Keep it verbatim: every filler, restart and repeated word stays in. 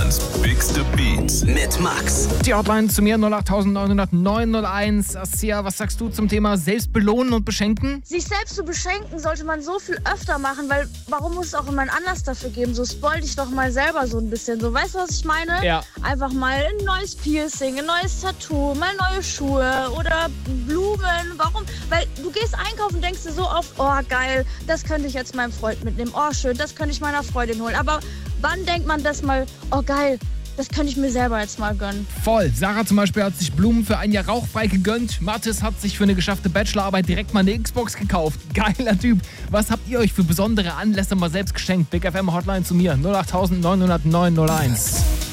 Deutschlands bigste Beats mit Max. Die Hotline zu mir null acht neun null neun null eins. Assia, was sagst du zum Thema selbst belohnen und beschenken? Sich selbst zu beschenken sollte man so viel öfter machen, weil warum muss es auch immer einen Anlass dafür geben? So spoil dich doch mal selber so ein bisschen. So, weißt du, was ich meine? Ja. Einfach mal ein neues Piercing, ein neues Tattoo, mal neue Schuhe oder Blumen. Warum? Weil du gehst einkaufen und denkst dir so oft, oh geil, das könnte ich jetzt meinem Freund mitnehmen. Oh schön, das könnte ich meiner Freundin holen. Aber wann denkt man das mal, oh geil, das könnte ich mir selber jetzt mal gönnen. Voll. Sarah zum Beispiel hat sich Blumen für ein Jahr rauchfrei gegönnt. Mathis hat sich für eine geschaffte Bachelorarbeit direkt mal eine Xbox gekauft. Geiler Typ. Was habt ihr euch für besondere Anlässe mal selbst geschenkt? Big F M Hotline zu mir null acht neun null neun null eins.